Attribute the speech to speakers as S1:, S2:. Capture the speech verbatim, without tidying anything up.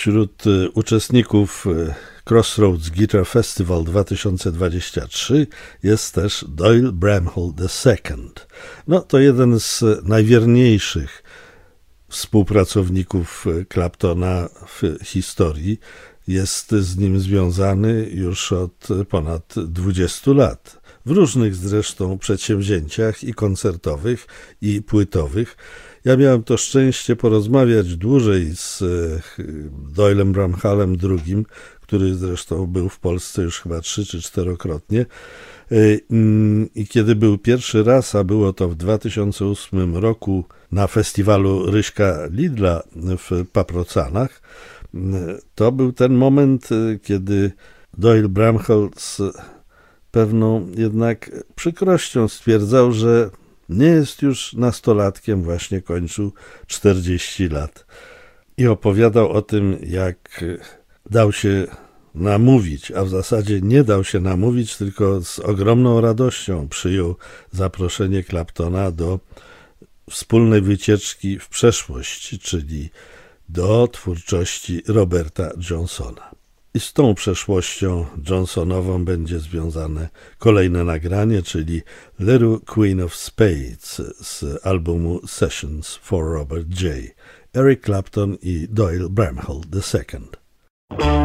S1: Wśród uczestników Crossroads Guitar Festival dwa tysiące dwudziesty trzeci jest też Doyle Bramhall the second. No to jeden z najwierniejszych współpracowników Claptona w historii. Jest z nim związany już od ponad dwudziestu lat. W różnych zresztą przedsięwzięciach i koncertowych, i płytowych. Ja miałem to szczęście porozmawiać dłużej z Doylem Bramhallem drugim, który zresztą był w Polsce już chyba trzy czy czterokrotnie. I kiedy był pierwszy raz, a było to w dwa tysiące ósmym roku na festiwalu Ryśka Lidla w Paprocanach, to był ten moment, kiedy Doyle Bramhall z pewną jednak przykrością stwierdzał, że nie jest już nastolatkiem, właśnie kończył czterdzieści lat. I opowiadał o tym, jak dał się namówić, a w zasadzie nie dał się namówić, tylko z ogromną radością przyjął zaproszenie Claptona do wspólnej wycieczki w przeszłość, czyli do twórczości Roberta Johnsona. I z tą przeszłością Johnsonową będzie związane kolejne nagranie, czyli Little Queen of Spades z albumu Sessions for Robert J. Eric Clapton i Doyle Bramhall the second.